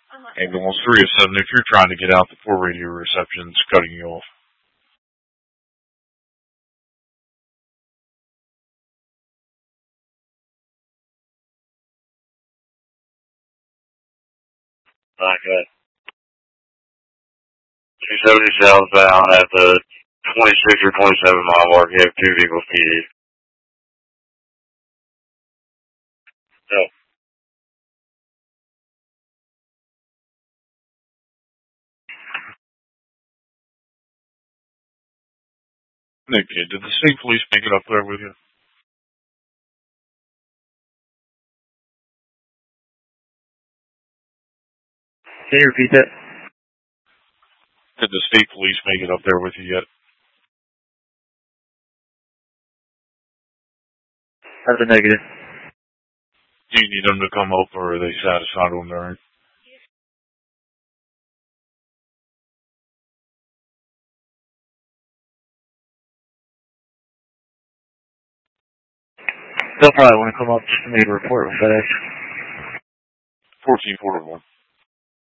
Ambulance 307, if you're trying to get out, the 4 radio reception's cutting you off. Okay. 270 southbound at the 26 or 27 mile mark. You have 2 vehicles PD. No. Okay, did the state police make it up there with you? Can you repeat that? Did the state police make it up there with you yet? That's a negative. Do you need them to come up, or are they satisfied on their end? They'll probably want to come up just to make a report with FedEx. 1441.